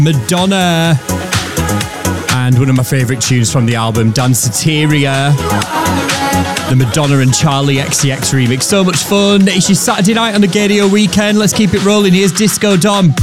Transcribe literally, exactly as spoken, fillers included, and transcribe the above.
Madonna. And one of my favourite tunes from the album, Danceteria. The Madonna and Charlie X C X remix. So much fun. It's your Saturday night on the Gaydio Weekend. Let's keep it rolling. Here's Disco Dom.